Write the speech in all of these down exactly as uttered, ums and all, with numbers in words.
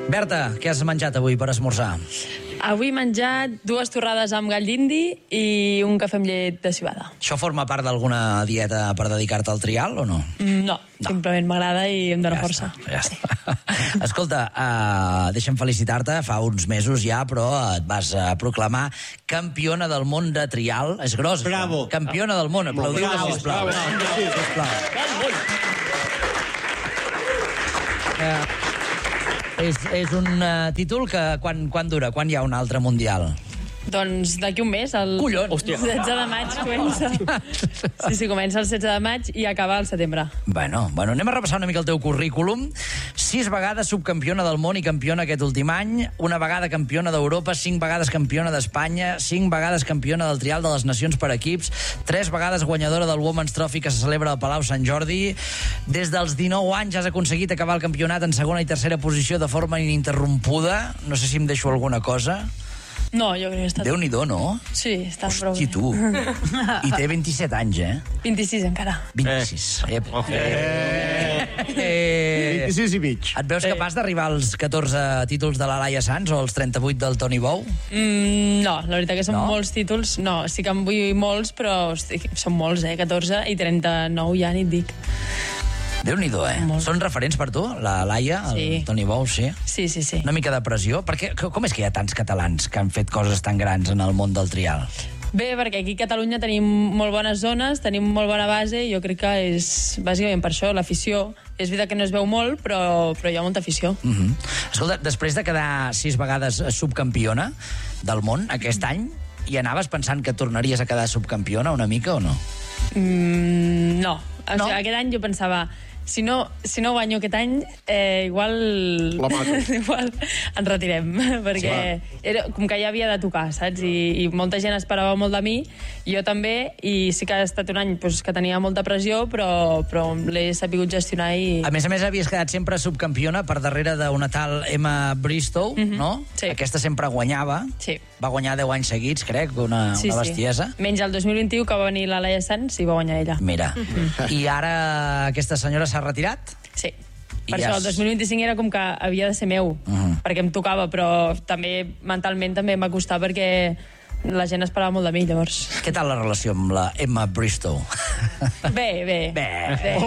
Berta, què has menjat avui per esmorzar? Avui he menjat dues torrades amb gall d'indi i un cafè amb llet de civada. Això forma part d'alguna dieta per dedicar-te al trial o no? Mm, no, no, simplement m'agrada i em dóna ja força. Està, ja està. Escolta, uh, deixa'm felicitar-te, fa uns mesos ja, però et vas uh, proclamar campiona del món de trial. És gros. Bravo. Això. Campiona del món, aplaudiu-la, sisplau. Bravo. Sí, sisplau. Uh, és, és un uh, títol que quan, quan dura? Quan hi ha un altre mundial? Doncs d'aquí un mes, el Collons. Hòstia. setze de maig comença. Sí, sí, comença el setze de maig i acaba el setembre. Bueno, bueno, anem a repassar una mica el teu currículum. Sis vegades subcampiona del món i campiona aquest últim any, una vegada campiona d'Europa, cinc vegades campiona d'Espanya, cinc vegades campiona del trial de les nacions per equips, tres vegades guanyadora del Women's Trophy que se celebra al Palau Sant Jordi. Des dels dinou anys has aconseguit acabar el campionat en segona i tercera posició de forma ininterrompuda. No sé si em deixo alguna cosa. No, jo crec que està... Déu-n'hi-do, no? Sí, està prou Hosti, bé. tu. I té vint-i-set anys, eh? vint-i-sis encara. vint-i-sis. Eh. Eh. Eh. vint-i-sis i mig. Et veus capaç d'arribar als catorze títols de la Laia Sanz o als trenta-vuit del Toni Bou? Mm, no, la veritat que són No? molts títols. No, sí que en vull molts, però hosti, són molts, eh? catorze i trenta-nou ja ni et dic. Déu-n'hi-do, eh? Molt. Són referents per tu? La Laia, el Sí. Toni Bou, sí? Sí, sí, sí. Una mica de pressió? Perquè com és que hi ha tants catalans que han fet coses tan grans en el món del trial? Bé, perquè aquí a Catalunya tenim molt bones zones, tenim molt bona base, i jo crec que és bàsicament per això, l'afició. És veritat que no es veu molt, però, però hi ha molta afició. Uh -huh. Escolta, després de quedar sis vegades subcampiona del món aquest any, hi anaves pensant que tornaries a quedar subcampiona una mica o no? Mm, no. O No? sigui, aquest any jo pensava, si no, si no guanyo aquest any, eh, igual... La mato. igual ens retirem, perquè era, com que ja havia de tocar, saps? I, i molta gent esperava molt de mi, jo també, i sí que ha estat un any pues, que tenia molta pressió, però, però l'he sabut gestionar i... A més a més, havies quedat sempre subcampiona per darrere d'una tal Emma Bristow, mm -hmm. no? Sí. Aquesta sempre guanyava. Sí. Va guanyar deu anys seguits, crec, una, Sí, una sí. bestiesa. Menys el dos mil vint-i-u, que va venir la Laia Sanz i va guanyar ella. Mira. I ara aquesta senyora s'ha retirat? Sí. I Per ja això és- el dos mil vint-i-cinc era com que havia de ser meu, Mhm. perquè em tocava, però també mentalment també em va costar perquè la gent esperava molt de mi, llavors. Què tal la relació amb la Emma Bristow? Bé, bé. Bé. bé.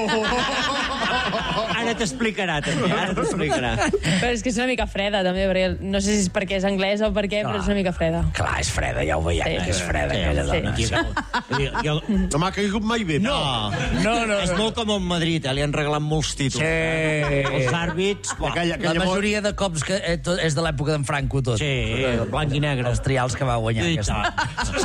Ara t'explicarà, també, ara t'explicarà. Però és que és una mica freda, també, perquè no sé si és perquè és anglès o per què, però és una mica freda. Clar, és freda, ja ho veiem, Sí. que és freda, Sí, aquella sí. dona. Jo, jo, No m'ha caigut mai bé. no, No, no, és no. molt com en Madrid, eh? Li han regalat molts títols. Sí. Els àrbits... buah. Aquella, La aquella majoria de cops que eh, tot, és de l'època d'en Franco, tot. Sí, blanc i negre. Els trials que va guanyar I aquest tant.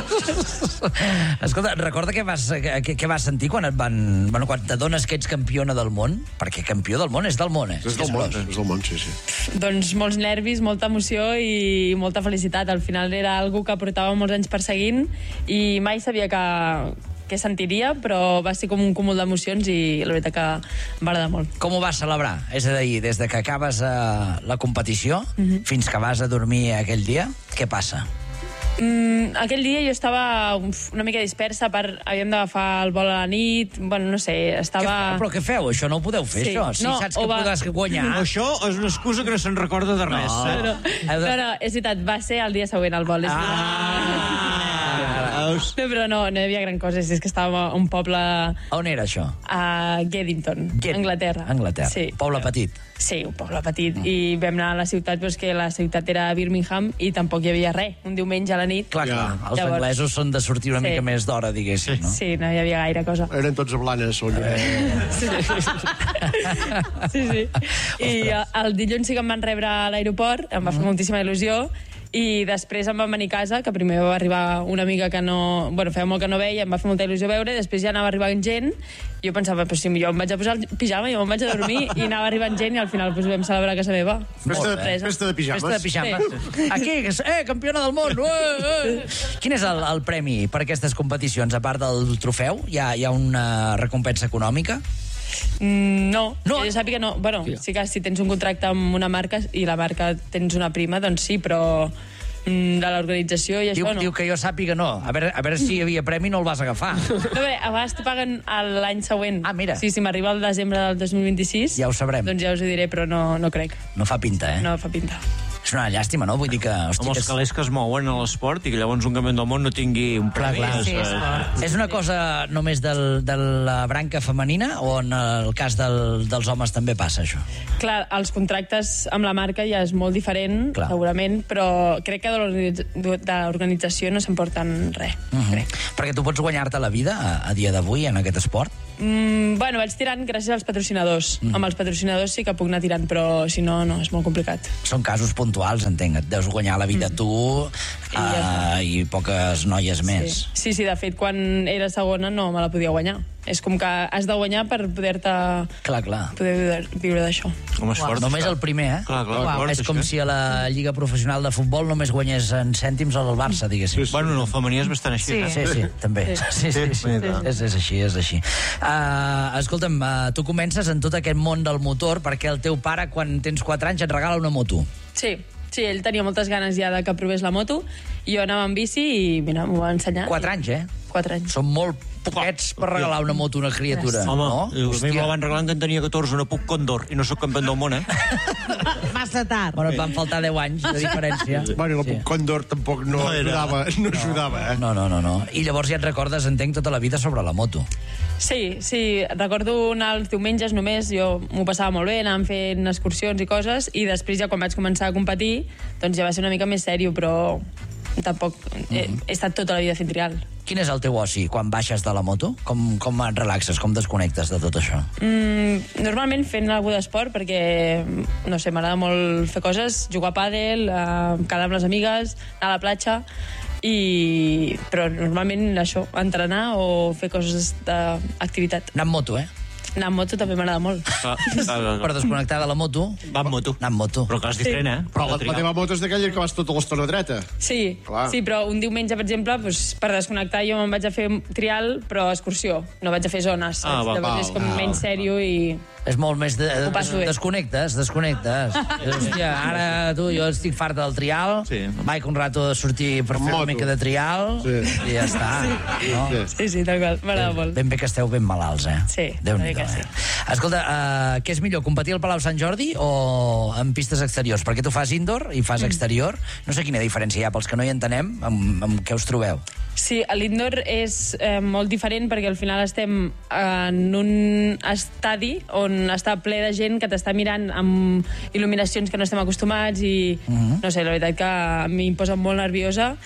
Escolta, recorda què vas, què, què vas sentir quan et van... Bueno, quan t'adones que ets campiona del món? Perquè campió del món és del món, eh? És del món, gros. és del món, sí, sí. Doncs molts nervis, molta emoció i molta felicitat. Al final era algo que portava molts anys perseguint i mai sabia que, què sentiria, però va ser com un cúmul d'emocions i la veritat que em va agradar molt. Com ho vas celebrar? És a dir, des de que acabes uh, la competició Mhm. fins que vas a dormir aquell dia, què passa? Mm, aquell dia jo estava uf, una mica dispersa, per, havíem d'agafar el vol a la nit, bueno, no sé, estava... Què, però què feu? Això no ho podeu fer, Sí. això? Si No, saps o que va- podràs guanyar... Això és una excusa que no se'n recorda de res. No. saps? No, no, no, és veritat, va ser el dia següent el vol. És Ah, veus? No, però no, no hi havia gran cosa, és que estàvem a un poble a On era això? Geddington, Get- Anglaterra. Anglaterra. Sí. Poble petit. Sí, un poble petit. Mm. I vam anar a la ciutat, doncs que la ciutat era Birmingham i tampoc hi havia res. Un diumenge a la nit. Clar, Ja. clar, els Llavors- anglesos són de sortir una Sí. mica més d'hora, diguéssim, no? Sí, no hi havia gaire cosa. Eren tots a Blanes, o allà. Sí, sí. sí. I eh, el dilluns sí que em van rebre a l'aeroport, em va fer moltíssima il·lusió, i després em van venir a casa, que primer va arribar una amiga que no... Bueno, feia molt que no veia, em va fer molta il·lusió veure, i després ja anava arribant gent, i jo pensava, però si jo em vaig a posar el pijama, jo me'n vaig a dormir, i anava arribant gent, i al final pues, ho vam celebrar a casa meva. Festa, Molt bé. festa de pijames. Festa de pijames. Aquí, eh, campiona del món! Eh, eh. Quin és el, el premi per aquestes competicions? A part del trofeu, hi ha, hi ha una recompensa econòmica? Mm, no, No? no, jo sàpiga no. Bueno, sí que si tens un contracte amb una marca i la marca tens una prima, doncs sí, però mm, de l'organització i Diu, això no. diu que jo sàpiga no. A veure, a veure si hi havia premi i no el vas agafar. No, bé, a vegades t'ho paguen l'any següent. Ah, mira. Sí, si m'arriba el desembre del dos mil vint-i-sis... Ja ho sabrem. Doncs ja us ho diré, però no, no crec. No fa pinta, eh? No fa pinta. És una llàstima, no? Vull dir que... Hosti, Amb els que és... calés que es mouen a l'esport i que llavors un campió del món no tingui un Clar, premi. clar. és, Sí, és eh, fort. És una cosa només del, de la branca femenina o en el cas del, dels homes també passa, això? Clar, els contractes amb la marca ja és molt diferent, Clar. segurament, però crec que de l'organitz- de l'organització no s'emporten res. Uh -huh. crec. Perquè tu pots guanyar-te la vida a, a dia d'avui en aquest esport? Mm, bueno, vaig tirant gràcies als patrocinadors. Mm. Amb els patrocinadors sí que puc anar tirant, però si no, no, és molt complicat. Són casos puntuals, entenc. Et deus guanyar la vida mm. tu I ja uh, i poques noies més. Sí. sí, sí, de fet, quan era segona no me la podia guanyar. És com que has de guanyar per poder-te... Clar, clar. poder viure, viure d'això. Home, és fort, Només això. el primer, eh? Clar, clar, Uau. fort, És com això. si a la Lliga Professional de Futbol només guanyés en cèntims al Barça, diguéssim. Sí, sí. Bueno, no, el femení és bastant així. Sí. eh? Sí, sí, també. Sí, sí, sí. Sí, sí. És, és així, és així. Uh, escolta'm, uh, tu comences en tot aquest món del motor perquè el teu pare, quan tens quatre anys, et regala una moto. Sí, sí, ell tenia moltes ganes ja de que provés la moto, i jo anava amb bici i, mira, m'ho va ensenyar. Quatre anys, eh? Quatre anys. Són molt poquets per regalar una moto a una criatura. Home, no? a mi me la van regalar quan tenia catorze, una Puc Condor, i no sóc campió del món, eh? Massa tard. Bueno, et van faltar deu anys de diferència. Bueno, la Condor tampoc no, No era. ajudava, no ajudava, eh? No, no, no, no. I llavors ja et recordes, entenc, tota la vida sobre la moto. Sí, sí, recordo anar els diumenges només, jo m'ho passava molt bé, anàvem fent excursions i coses, i després ja quan vaig començar a competir, doncs ja va ser una mica més sèrio, però tampoc he, he estat tota la vida fent trial. Quin és el teu oci quan baixes de la moto? Com, com et relaxes, com desconnectes de tot això? Mm, normalment fent alguna d'esport, perquè, no sé, m'agrada molt fer coses, jugar a pàdel, eh, quedar amb les amigues, anar a la platja, i... però normalment això, entrenar o fer coses d'activitat. Anar amb moto, eh? Anar amb moto també m'agrada molt. Clar, clar, clar. Per desconnectar de la moto, Va amb moto. anar amb moto. Però clar, és diferent, eh? Però la, la teva moto és d'aquella que vas tota l'estona dreta. Sí, Clar. sí, però un diumenge, per exemple, doncs, per desconnectar jo me'n vaig a fer trial, però excursió. No vaig a fer zones. Ah, saps? va, Llavors val, és com val, menys sèrio i... És molt més... De, Ho passo bé. desconnectes, desconnectes. Hòstia, ara tu, jo estic farta del trial, Sí. vaig un rato de sortir per fer una Moto. mica de trial, Sí. i ja està. No? Sí. Sí, sí, tal qual. M'agrada molt. Ben bé que esteu ben malalts, eh? Sí, Déu-n'hi-do, una mica sí. eh? Escolta, uh, què és millor, competir al Palau Sant Jordi o en pistes exteriors? Perquè tu fas indoor i fas exterior. No sé quina diferència hi ha pels que no hi entenem, amb, amb què us trobeu. Sí, l'indoor és eh, molt diferent perquè al final estem en un estadi on està ple de gent que t'està mirant amb il·luminacions que no estem acostumats i, Mhm. no sé, la veritat que a mi em posa molt nerviosa.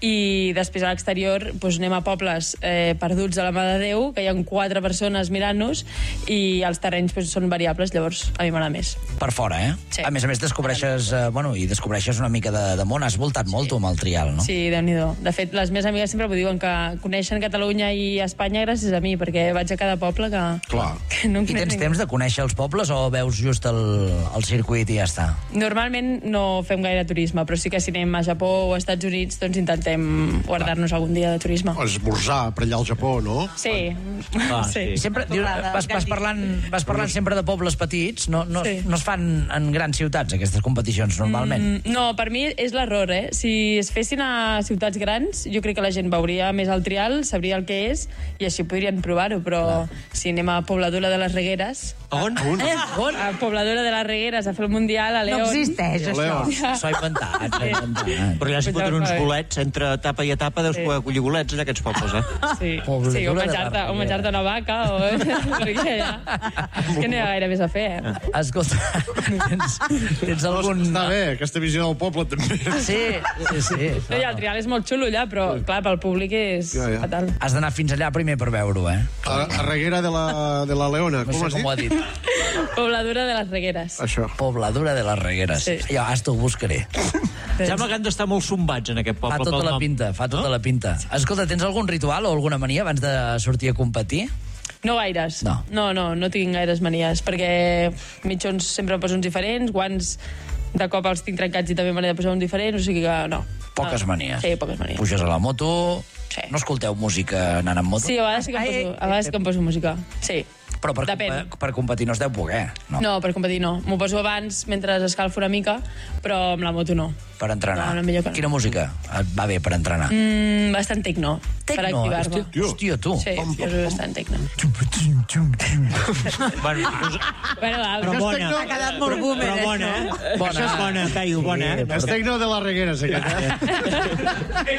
I després a l'exterior doncs anem a pobles eh, perduts a la mà de Déu, que hi ha quatre persones mirant-nos, i els terrenys doncs, són variables, llavors a mi m'agrada més. Per fora, eh? Sí. A més a més, descobreixes, eh, bueno, i descobreixes una mica de, de món. Has voltat molt, tu, amb el trial, no? Sí, Déu-n'hi-do. De fet, les meves amigues sempre m'ho diuen, que coneixen Catalunya i Espanya gràcies a mi, perquè vaig a cada poble que, Clar. que no en I conec tens ningú. temps de conèixer els pobles o veus just el, el circuit i ja està? Normalment no fem gaire turisme, però sí que si anem a Japó o a Estats Units, doncs intentem guardar-nos algun dia de turisme. O esmorzar per allà al Japó, no? Sí, Ah, sí. I sempre, dius, Torrada, vas, vas, parlant, vas parlant sempre de pobles petits, no, no, Sí. no es fan en grans ciutats, aquestes competicions, normalment. Mm, No, per mi és l'error, eh? Si es fessin a ciutats grans, jo crec que la gent veuria més el trial, sabria el que és, i així podrien provar-ho, però si anem a Pobladura de les Regueres... On? On? Eh, on? A Pobladura de les Regueres, a fer el Mundial, a León... No existeix, A això. León. S'ho ha inventat, s'ho ha inventat. Però allà s'hi Pues foten ja uns fa bé. bolets, entre etapa i etapa deus poder collir bolets allà aquests pobles, eh? Sí, Pobladura sí o de menjar-te la o menjar una vaca, o... perquè ja... És que no hi ha gaire més a fer, eh? Escolta, tens, tens No, algun... Està bé, aquesta visió del poble, també. Sí, sí, sí. No, ja, el trial és molt xulo allà, però, clar, pel públic és Ja, ja. fatal. Has d'anar fins allà primer per veure-ho, eh? A, a Reguera de la, de la Leona, No com sé has com ho ha dit? dit. Pobladura de les Regueres. Això. Pobladura de les Regueres. Sí. Ja, hasta ho buscaré. Sembla que han d'estar molt sombats en aquest poble. Fa tota pel la nom. pinta, fa tota No? la pinta. Escolta, tens algun ritual o alguna mania abans de sortir a competir? No gaires. No. no, no, no tinc gaires manies, perquè mitjons sempre em poso uns diferents, guants de cop els tinc trencats i també me n'he de posar un diferent, o sigui que no. Poques no. manies. Sí, poques manies. Puges a la moto... Sí. No escolteu música anant amb moto? Sí, a vegades sí que em poso, a vegades que em poso música. Sí. Però per, Depèn. per, per competir no es deu poder, no? No, per competir no. M'ho poso abans, mentre escalfo una mica, però amb la moto no. Per entrenar. No, no, millor que no. Quina música et va bé per entrenar? Mm, bastant tecno, per Tecno? activar-me. Hòstia, hòstia, tu. Sí, jo soy bastant tecno. Bueno, Bueno, va, però bona. Ha quedat molt boomer, Però bona, eh? Bona. Això és bona, Caio, bona, eh? És tecno de les Regueres, aquest, eh?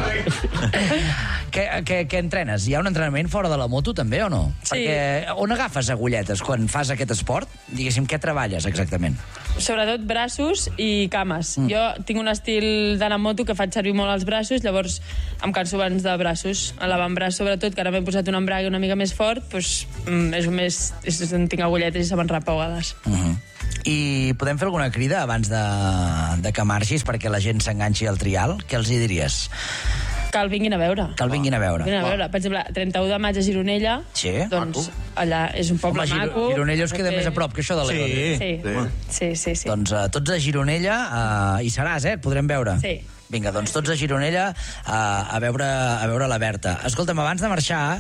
Què, què, què entrenes? Hi ha un entrenament fora de la moto, també, o no? Sí. Perquè on agafes agulletes quan fas aquest esport? Diguéssim, què treballes exactament? sobretot braços i cames. Mm. Jo tinc un estil d'anar amb moto que faig servir molt els braços, llavors em canso abans de braços. A l'avantbraç, sobretot, que ara m'he posat un embrague una mica més fort, doncs, mm, és un més... És, tinc agulletes i se me'n rapa a vegades. Uh -huh. I podem fer alguna crida abans de, de que marxis perquè la gent s'enganxi al trial? Què els hi diries? Que el vinguin a veure. Que el vinguin a veure. Vinguin a veure. Per exemple, trenta-u de maig a Gironella, Sí, doncs allà és un poble Home, Giro, maco. Gironella us queda més a prop que això de l'Ebre. Sí. Sí, sí, sí. sí. Doncs uh, tots a Gironella uh, hi seràs, eh? Et podrem veure. Sí. Vinga, doncs tots a Gironella uh, a veure a veure la Berta. Escolta'm, abans de marxar...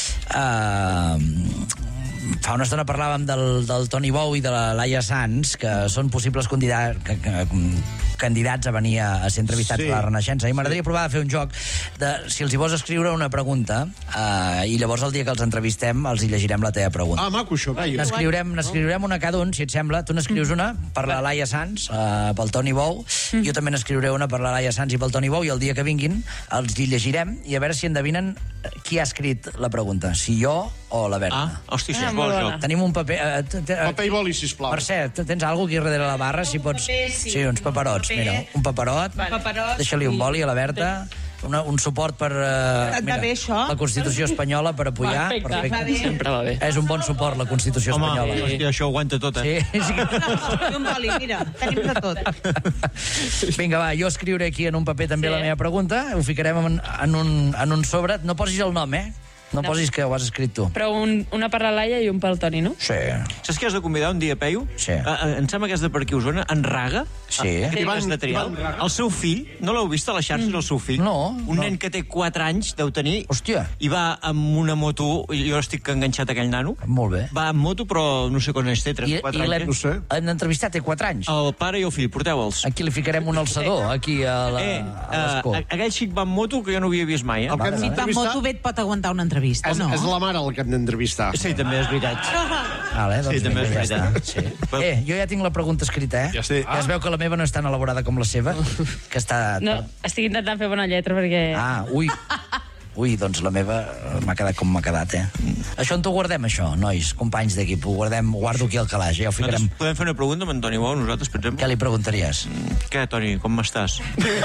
Uh, fa una estona parlàvem del, del Toni Bou i de la Laia Sanz, que són possibles candidats, que, que, candidats a venir a, a ser entrevistats Sí. a la Renaixença. I m'agradaria provar de fer un joc de si els hi vols escriure una pregunta uh, i llavors el dia que els entrevistem els hi llegirem la teva pregunta. Ah, maco, això, Caio. N'escriurem n'escriurem una cada un, si et sembla. Tu n'escrius una per la Laia Sanz, uh, pel Toni Bou. Jo també n'escriuré una per la Laia Sanz i pel Toni Bou, i el dia que vinguin els hi llegirem i a veure si endevinen qui ha escrit la pregunta, si jo o la Berta. Ah, hòstia, això Ah, és bo, molt això. bona. Tenim un paper... Uh, t- t- Paper i boli, sisplau. Mercè, t- tens alguna aquí darrere la barra? Si pots... Sí, uns paperots. Mira, un paperot. Paperot. Deixa-li un boli a la Berta. Una, un suport per... Uh, Et va bé, això? la Constitució espanyola per apoyar. Perfecte. Va bé. Sempre va bé. És un bon suport, la Constitució Home, espanyola. hòstia, això ho aguanta tot, eh? Sí, sí. I un boli, mira, tenim de tot. Vinga, va, jo escriuré aquí en un paper també Sí. la meva pregunta, ho ficarem en, en, un, en un sobre. No posis el nom, eh? No, No. posis que ho has escrit tu. Però un, una per la Laia i un pel Toni, no? Sí. Saps què has de convidar un dia, Peyu? Sí. Uh, uh, em sembla que és de per aquí, Osona, en Raga. Sí. Uh, Ivan- Ivan, de Trial. Ivan Raga. El seu fill, no l'heu vist a les xarxes, el seu fill? No, Un no. nen que té quatre anys, deu tenir, Hòstia. i va amb una moto, jo estic enganxat a aquell nano, Molt bé. va amb moto, però no sé quan és, té, tres I, o quatre i anys. l'hem No sé. hem d'entrevistar, té quatre anys. El pare i el fill, porteu-los. Aquí li ficarem un alçador, aquí a la- Eh, a l'escó. uh, aquell xic va amb moto que jo no havia vist mai, eh? El que hem Si va amb d'entrevistar moto, bé et pot aguantar una entrevista, és, no? és la mare el que hem d'entrevistar. Sí, també és veritat. Vale, doncs Sí, també vinga, és ja veritat. està. Sí. Eh, jo ja tinc la pregunta escrita, eh? Ja està. Ja es veu que la meva no és tan elaborada com la seva, que està... No, estic intentant fer bona lletra perquè... Ah, ui. Ui, doncs la meva eh, m'ha quedat com m'ha quedat, eh? Això on t'ho guardem, això, nois, companys d'equip? Ho guardem, ho guardo aquí al calaix, ja ho ficarem. Nosaltres podem fer una pregunta amb Antoni Bou, nosaltres, per exemple? Què li preguntaries? Què, Toni, com estàs?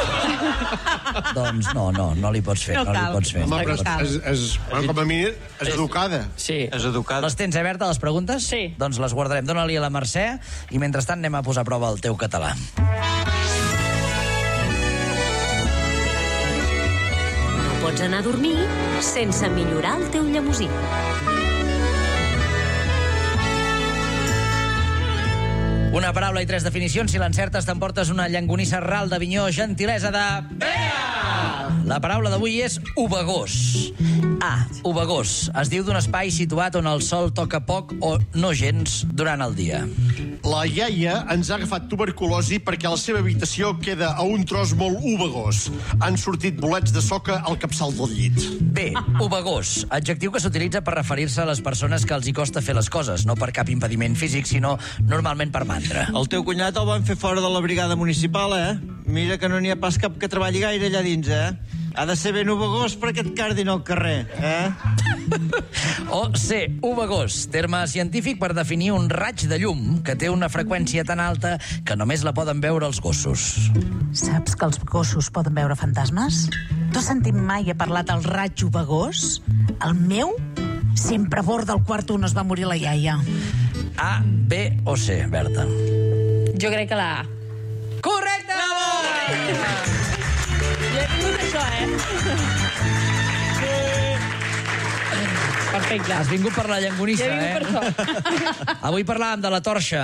Doncs no, no, no li pots fer, No no, li cal. pots fer. Home, No li però pots fer. és, és, bueno, com a mínim, és educada. Sí. És educat. Les tens, eh, Berta, les preguntes? Sí. Doncs les guardarem. Dóna-li a la Mercè i mentrestant anem a posar a prova el teu català. No pots anar a dormir sense millorar el teu llemosí. Una paraula i tres definicions. Si l'encertes, t'emportes una llangonissa ral d'Avinyó, gentilesa de... Bea! La paraula d'avui és ubegós. A. Ubegós. Es diu d'un espai situat on el sol toca poc o no gens durant el dia. La iaia ens ha agafat tuberculosi perquè la seva habitació queda a un tros molt ubegós. Han sortit bolets de soca al capçal del llit. B. Ubegós. Adjectiu que s'utilitza per referir-se a les persones que els hi costa fer les coses, no per cap impediment físic, sinó normalment per mantra. El teu cunyat el van fer fora de la brigada municipal, eh? Mira que no n'hi ha pas cap que treballi gaire allà dins, eh? Ha de ser ben ubegós perquè et cardin al carrer, eh? O C. Ubegós. Terme científic per definir un raig de llum que té una freqüència tan alta que només la poden veure els gossos. Saps que els gossos poden veure fantasmes? Tu has sentit mai a parlar del raig ubegós? El meu sempre borda el quarto on es va morir la iaia. A, B o C, Berta? Jo crec que la A. Correcte! Jo he tingut això, eh? perfecte. Has vingut per la llangonissa, Ja he eh? vingut per això. Avui parlàvem de la torxa.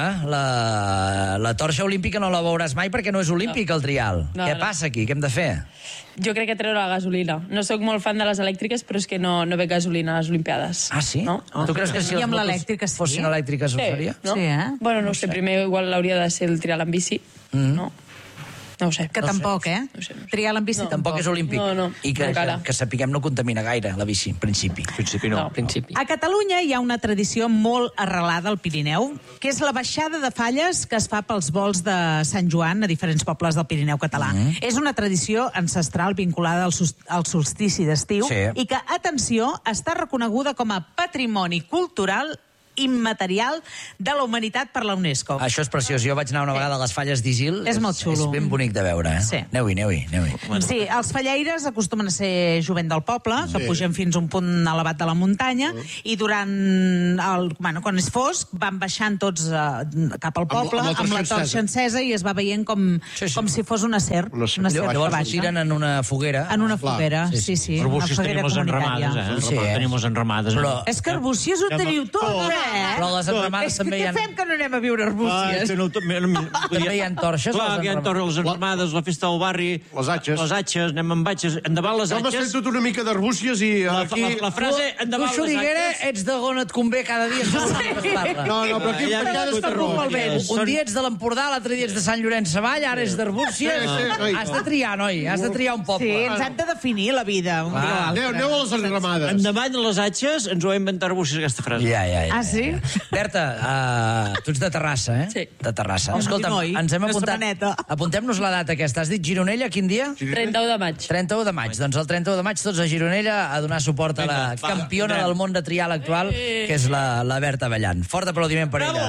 La, la torxa olímpica no la veuràs mai perquè no és olímpic, el trial. No, Què no. passa aquí? Què hem de fer? Jo crec que treure la gasolina. No sóc molt fan de les elèctriques, però és que no, no ve gasolina a les Olimpiades. Ah, sí? No? Tu creus que si I les amb motos l'elèctrica sí? fossin elèctriques ho seria? no? Sí, eh? Bueno, no, no sé, primer igual hauria de ser el trial en bici. Mm. No? No ho sé. Que no tampoc, eh? No sé, no sé. Trial en bici No. Tampoc és olímpic. No, no, I que, que, encara. que sapiguem no contamina gaire, la bici, en principi. En principi no. No. En principi. A Catalunya hi ha una tradició molt arrelada al Pirineu, que és la baixada de falles que es fa pels vols de Sant Joan a diferents pobles del Pirineu català. Mm. És una tradició ancestral vinculada al, sus- al solstici d'estiu Sí. i que, atenció, està reconeguda com a patrimoni cultural immaterial de la humanitat per la UNESCO. Això és preciós. Jo vaig anar una vegada a les falles d'Isil. És molt xulo. És ben bonic de veure, eh? Sí. Aneu-hi, aneu-hi. aneu-hi. Sí, els fallaires acostumen a ser jovent del poble, que Sí. pugen fins a un punt elevat de la muntanya, i durant el, bueno, quan és fosc van baixant tots uh, cap al poble amb la amb la torxa torxa encesa i es va veient com, Sí, sí. com si fos una serp, Una serp. una serp que Llavors ho baixa. tiren en una foguera. En una Clar. foguera, Sí, sí, sí. sí, una Arbustos foguera tenim les comunitària. enramades, eh? Sí, eh? Tenim les enramades. Però, És que Arbúcies ho teniu tot, eh? però les enramades És que també hi què ha... fem que no anem a viure a Ah, Arbúcies? que no, també, També hi ha torxes, Clar, les que hi ha enramades. torres, les enramades, la festa del barri... Les atxes. Les atxes, anem amb atxes. Endavant les Jo m'has fet atxes. tot una mica d'Arbúcies i La, aquí... la, la frase, Tu, endavant les Xuriguera, atxes... ets de on et convé cada dia. segons com es parla. No, no, però aquí Ja per cada has estarró. estat molt bé. Un dia ets de l'Empordà, l'altre dia ets de Sant Llorenç Savall, ara és d'Arbúcies. Sí, sí, noi. Has de triar, noi, has de triar un poble. Sí, ens han de definir la vida. Un dia o Aneu, l'altre. aneu a les enramades. Endavant les atxes, ens ho va inventar Arbúcies, aquesta frase. Ja, ja, ja. Ah, sí? Berta, uh, tu ets de Terrassa, eh? Sí. De Terrassa. Home, Escolta'm, noi, ens hem de apuntat... Sabaneta. Apuntem-nos la data aquesta. Has dit Gironella, quin dia? trenta-u de maig. trenta-u de maig. Doncs el trenta-u de maig tots a Gironella a donar suport a la Vinga, va, campiona anem. del món de trial actual, que és la, la Berta Bellan. Fort aplaudiment per ella.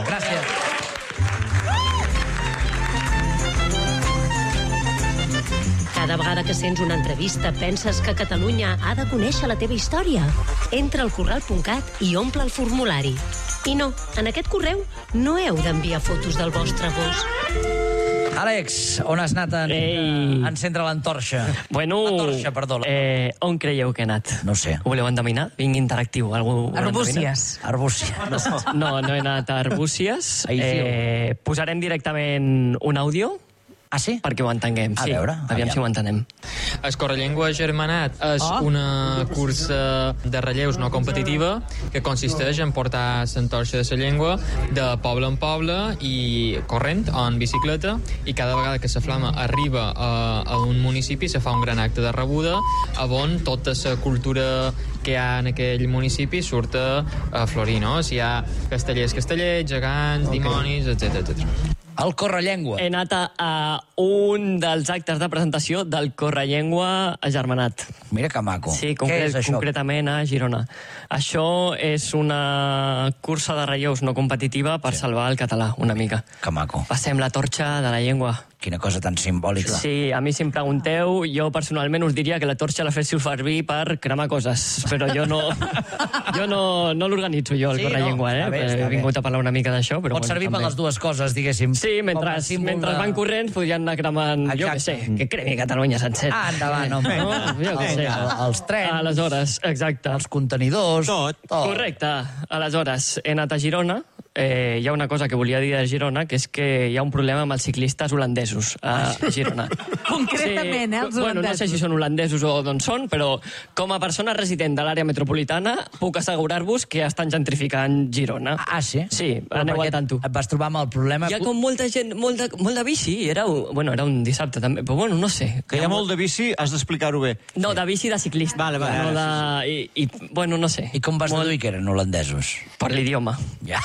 Gràcies. Cada vegada que sents una entrevista penses que Catalunya ha de conèixer la teva història. Entra al corral punt cat i omple el formulari. I no, en aquest correu no heu d'enviar fotos del vostre gos. Àlex, on has anat a, Ei. a encendre l'antorxa? Bueno, La torxa, perdó. La... eh, on creieu que he anat? No ho sé. Ho voleu endevinar? Vinc interactiu. Algú ho vol endevinar? Arbúcies. Arbúcia. No, no he anat a Arbúcies. A Isil. Eh, posarem directament un àudio Ah, sí? perquè ho entenguem. A sí. veure, Aviam aviam. si ho entenem. Escorrellengua Germanat és Oh. una cursa de relleus no competitiva que consisteix en portar l'antorxa de la llengua de poble en poble i corrent o en bicicleta, i cada vegada que la flama arriba a, a un municipi se fa un gran acte de rebuda on tota la cultura que hi ha en aquell municipi surt a, a florir, no? Si hi ha castellers, castellers, gegants, okay. dimonis, etcètera, etcètera. El Correllengua. He anat a, a un dels actes de presentació del Correllengua a Germanat. Mira que maco. Sí, Què concret, és això? concretament a Girona. Això és una cursa de relleus no competitiva per sí. salvar el català, una mica. Que maco. Passem la torxa de la llengua. Quina cosa tan simbòlica. Sí, a mi si em pregunteu, jo personalment us diria que la torxa la féssiu servir per cremar coses, però jo no jo no, no l'organitzo jo, el Sí, sí, Correllengua, no, eh? està bé, està He vingut bé. a parlar una mica d'això, però... Pot bueno, servir per també. les dues coses, diguéssim. Sí, mentre, Com a símbol mentre de- van corrents podrien anar cremant, jo què sé, Exacte. que cremi Catalunya sencera. Ah, endavant, home. No? Jo què sé. El- els trens. Aleshores, exacte. Els contenidors... Tot. Correcte. Aleshores, he anat a Girona. Eh, hi ha una cosa que volia dir de Girona, que és que hi ha un problema amb els ciclistes holandesos a Girona. Concretament, eh, els Bueno, no sé holandesos. si són holandesos o d'on són, però com a persona resident de l'àrea metropolitana puc assegurar-vos que estan gentrificant Girona. Ah, sí? Sí, Però aneu perquè al tanto. Et vas trobar amb el problema... Hi ha com molta gent, molt de, molt de bici. Era, un- bueno, era un dissabte també, però bueno, no sé. Que hi ha molt de bici, has d'explicar-ho bé. No, de bici de ciclista. Vale, vale, No ara de, i, i, bueno, no sé. I com vas Molt- deduir que eren holandesos? Per l'idioma. Ja.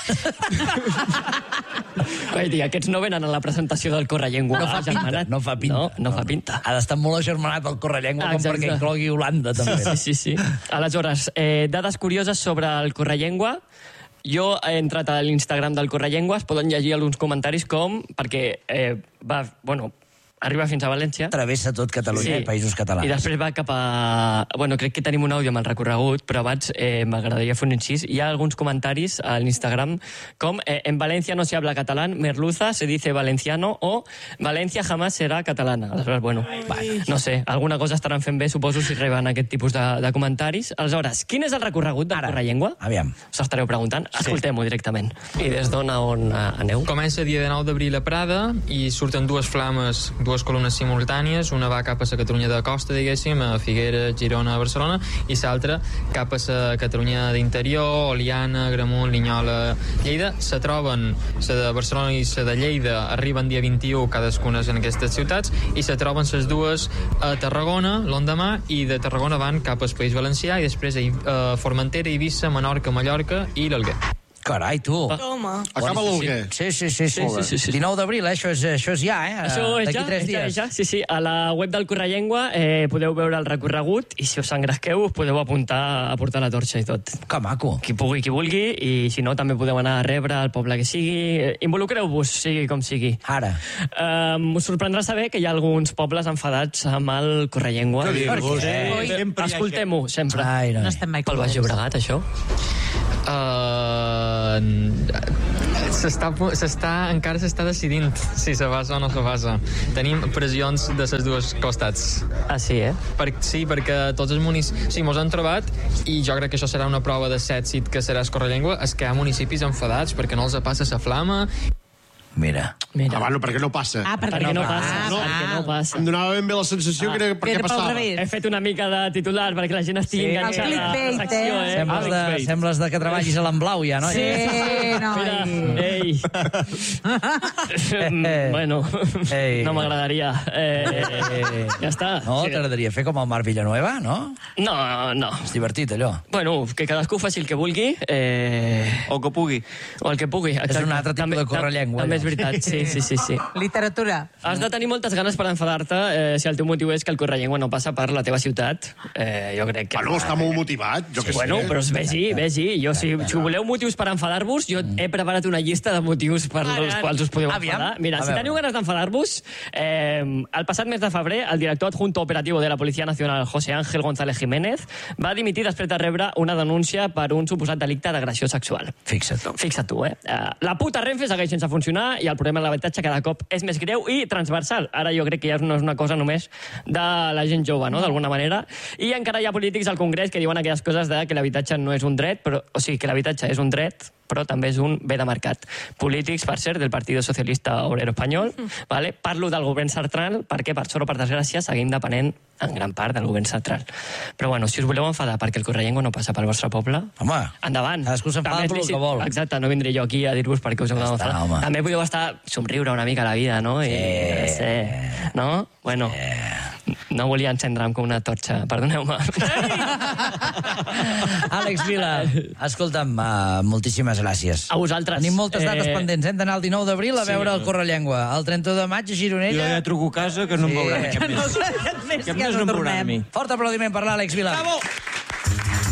Vull dir, aquests no venen a la presentació del Correllengua. No fa pinta, Germanat. no fa pinta. No, no fa pinta. Ha d'estar molt agermanat el Correllengua com Exacte. perquè inclogui Holanda, també. Sí, sí, sí. Aleshores, eh, dades curioses sobre el Correllengua. Jo he entrat a l'Instagram del Correllengua, es poden llegir alguns comentaris com, perquè eh, va, bueno, arriba fins a València. Travessa tot Catalunya i Països Catalans. I després va cap a... Bueno, crec que tenim un àudio amb el recorregut, però abans eh, m'agradaria fer un incís. Hi ha alguns comentaris a l'Instagram com eh, en València no se habla catalán, merluza se dice valenciano o València jamás serà catalana. Aleshores, bueno, va, no sé, alguna cosa estaran fent bé, suposo, si reben aquest tipus de, de comentaris. Aleshores, quin és el recorregut del Correllengua? Aviam. Us estareu preguntant. Escoltem-ho directament. I des d'on a on aneu? Comença dia dinou d'abril a Prada i surten dues flames, dues columnes simultànies. Una va cap a la Catalunya de costa, diguéssim, a Figueres, Girona, Barcelona, i l'altra cap a la Catalunya d'interior, Oliana, Gramunt, Linyola, Lleida. Se troben, la de Barcelona i la de Lleida arriben dia vint-i-u cadascuna en aquestes ciutats i se troben les dues a Tarragona l'endemà, i de Tarragona van cap al País Valencià i després a Formentera, Eivissa, Menorca, Mallorca i l'Alguer. Carai, tu. Toma. Acaba l'Alguer. Sí, sí, sí. sí, sí, sí, sí. dinou d'abril, eh? això, és, això és ja, eh? Això és ja, tres és ja, dies. és ja. Sí, sí. A la web del Correllengua eh, podeu veure el recorregut i si us engresqueu us podeu apuntar a portar la torxa i tot. Que maco. Qui pugui, qui vulgui, i si no també podeu anar a rebre al poble que sigui. Involucreu-vos, sigui com sigui. Ara. Um, us sorprendrà saber que hi ha alguns pobles enfadats amb el Correllengua. Per què? Eh, Escoltem-ho, sempre. Ai, no. No estem mai Pel Baix Llobregat, això? Uh, s'està, s'està, encara s'està decidint si se basa o no se basa. Tenim pressions de les dues costats. Ah, sí, eh? Per, sí, perquè tots els municipis... Sí, mos han trobat, i jo crec que això serà una prova de sèxit que serà Correllengua, és que hi ha municipis enfadats perquè no els passa la flama. Mira. Mira. Ah, bueno, perquè no passa. Ah, perquè, Perquè no passa. passa, Ah, perquè no passa. Em donava ben bé la sensació Ah. que era per Que què era pel passava. revés. He fet una mica de titular perquè la gent estigui Sí. enganxada El a clickbait, la secció, eh? eh? Sembles de, Clickbait. sembles de que treballis a l'Emblau, ja, no? Sí, no. Mira, ei. Eh. Bueno, Ei. no m'agradaria. Eh, ja està. No, Sí. t'agradaria fer com el Marc Villanueva, no? No, no. És divertit, allò. Bueno, que cadascú faci el que vulgui. Eh... O que pugui. O el que pugui. Exacte. un altre tipus També- de correllengua, També allò. és veritat, sí, sí, sí. sí. Literatura. Has de tenir moltes ganes per enfadar-te eh, si el teu motiu és que el Correllengua no passa per la teva ciutat. Eh, jo crec que... Bueno, està molt motivat, jo que sé. Bueno, però vegi, vegi. Jo, si, si voleu motius per enfadar-vos, jo he preparat una llista de motius per els quals us podeu Aviam. enfadar. Mira, A si veure. teniu ganes d'enfadar-vos, eh, el passat mes de febrer, el director adjunto operatiu de la Policia Nacional, José Ángel González Jiménez, va dimitir després de rebre una denúncia per un suposat delicte d'agressió sexual. Fixa't. Fixa't tu, eh? La puta Renfe segueix sense funcionar i el problema de l'habitatge cada cop és més greu i transversal. Ara jo crec que ja no és una cosa només de la gent jove, no?, d'alguna manera. I encara hi ha polítics al Congrés que diuen aquelles coses de que l'habitatge no és un dret, però, o sigui, que l'habitatge és un dret, però també és un bé de mercat. Polítics, per cert, del Partido Socialista Obrero Espanyol, vale? Parlo del govern central perquè, per sort o per desgràcia, seguim depenent en gran part del govern central. Però bueno, si us voleu enfadar perquè el Correllengua no passa pel vostre poble, Home, endavant. cadascú s'enfada També és pel que lícit. vol. Exacte, no vindré jo aquí a dir-vos per què us heu Ja està, d'enfadar. home. També podeu estar somriure una mica a la vida, no? I, no sé, no? Bueno, no volia encendre'm com una torxa, perdoneu-me. Àlex Vila, escolta'm, uh, moltíssimes gràcies. A vosaltres. Tenim moltes dates Eh, pendents. Hem d'anar el dinou d'abril a veure el Correllengua. El trenta de maig a Jo Gironella. ja truco a casa que no em Sí. veurà cap No més. sé res més, Cap ja més no no em veurà a mi. tornem. Fort aplaudiment per l'Àlex Vila. Bravo!